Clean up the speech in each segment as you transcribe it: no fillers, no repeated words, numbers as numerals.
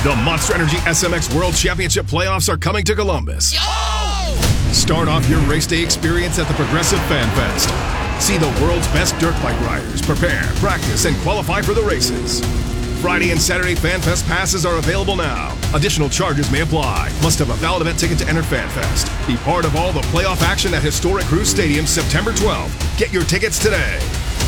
The Monster Energy SMX World Championship playoffs are coming to Columbus. Start off your race day experience at the Progressive Fan Fest. See the world's best dirt bike riders prepare, practice, and qualify for the races. Friday and Saturday Fan Fest passes are available now. Additional charges may apply. Must have a valid event ticket to enter Fan Fest. Be part of all the playoff action at Historic Cruise Stadium September 12th. Get your tickets today.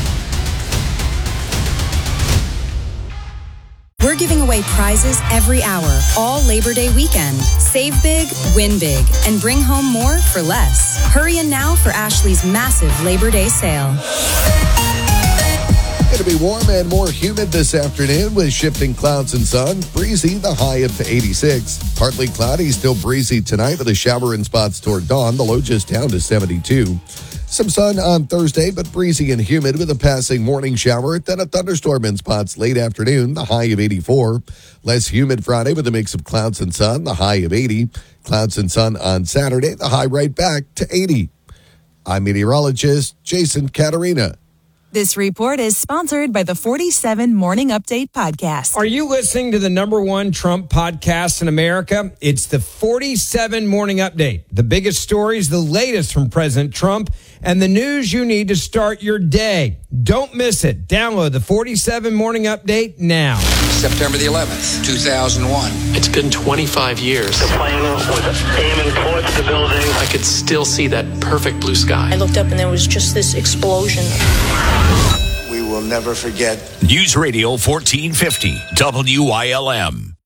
We're giving away prizes every hour, all Labor Day weekend. Save big, win big, and bring home more for less. Hurry in now for Ashley's massive Labor Day sale. Going to be warm and more humid this afternoon with shifting clouds and sun. Breezy, the high up to 86. Partly cloudy, still breezy tonight with a shower in spots toward dawn. The low just down to 72. Some sun on Thursday, but breezy and humid with a passing morning shower. Then a thunderstorm in spots late afternoon, the high of 84. Less humid Friday with a mix of clouds and sun, the high of 80. Clouds and sun on Saturday, the high right back to 80. I'm meteorologist Jason Caterina. This report is sponsored by the 47 Morning Update podcast. Are you listening to the number one Trump podcast in America? It's the 47 Morning Update. The biggest stories, the latest from President Trump, and the news you need to start your day. Don't miss it. Download the 47 Morning Update now. September the 11th, 2001. It's been 25 years. The plane was aiming towards the building. I could still see that perfect blue sky. I looked up and there was just this explosion. We will never forget. News Radio 1450, WILM.